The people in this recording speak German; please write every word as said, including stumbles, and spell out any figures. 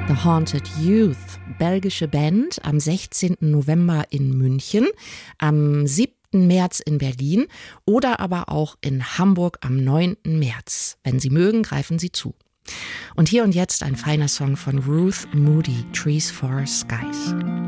The Haunted Youth, belgische Band, am sechzehnten November in München, am siebten März in Berlin oder aber auch in Hamburg am neunten März. Wenn Sie mögen, greifen Sie zu. Und hier und jetzt ein feiner Song von Ruth Moody, Trees for Skies.